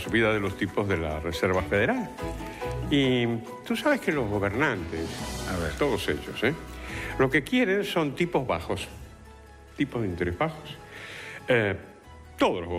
subida de los tipos de la Reserva Federal. Y tú sabes que los gobernantes, todos ellos, lo que quieren son tipos bajos, tipos de interés bajos. Todos los